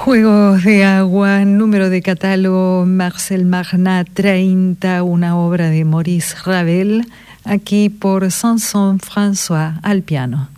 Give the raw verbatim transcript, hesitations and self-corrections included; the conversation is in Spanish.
Juegos de agua, número de catálogo Marcel Marnat treinta, una obra de Maurice Ravel, aquí por Samson François al piano.